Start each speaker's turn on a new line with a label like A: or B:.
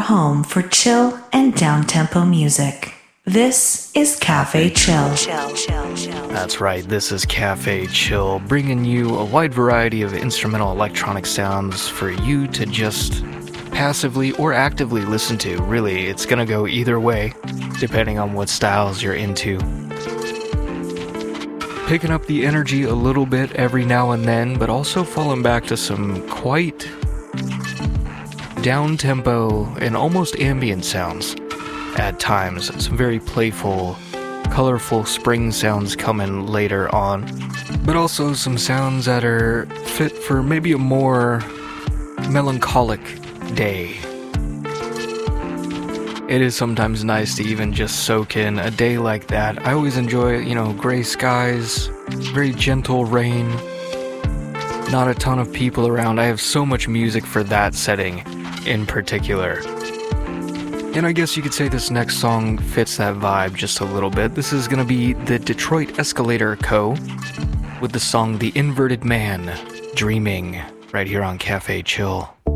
A: home for chill and down-tempo music. This is Cafe Chill.
B: That's right, this is Cafe Chill, bringing you a wide variety of instrumental electronic sounds for you to just passively or actively listen to. Really, it's gonna go either way, depending on what styles you're into. Picking up the energy a little bit every now and then, but also falling back to some quite down-tempo and almost ambient sounds at times. Some very playful, colorful spring sounds coming later on, but also some sounds that are fit for maybe a more melancholic day. It is sometimes nice to even just soak in a day like that. I always enjoy, gray skies, very gentle rain, not a ton of people around. I have so much music for that setting in particular. And I guess you could say this next song fits that vibe just a little bit. This is going to be the Detroit Escalator Co. with the song The Inverted Man, Dreaming, right here on Cafe Chill.